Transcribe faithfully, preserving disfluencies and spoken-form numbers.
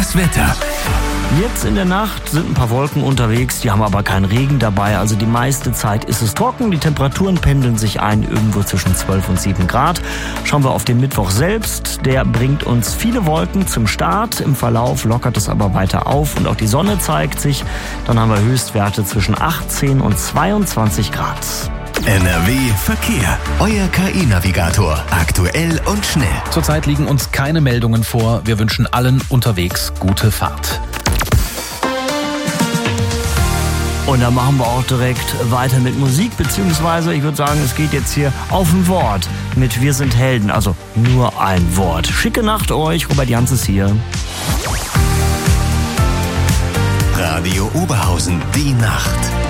Das Wetter. Jetzt in der Nacht sind ein paar Wolken unterwegs, die haben aber keinen Regen dabei. Also die meiste Zeit ist es trocken. Die Temperaturen pendeln sich ein irgendwo zwischen zwölf und sieben Grad. Schauen wir auf den Mittwoch selbst. Der bringt uns viele Wolken zum Start. Im Verlauf lockert es aber weiter auf und auch die Sonne zeigt sich. Dann haben wir Höchstwerte zwischen achtzehn und zweiundzwanzig Grad. N R W Verkehr. Euer K I-Navigator. Aktuell und schnell. Zurzeit liegen uns keine Meldungen vor. Wir wünschen allen unterwegs gute Fahrt. Und dann machen wir auch direkt weiter mit Musik, beziehungsweise ich würde sagen, es geht jetzt hier auf ein Wort mit Wir sind Helden, also nur ein Wort. Schicke Nacht euch, Robert Janz ist hier. Radio Oberhausen, die Nacht.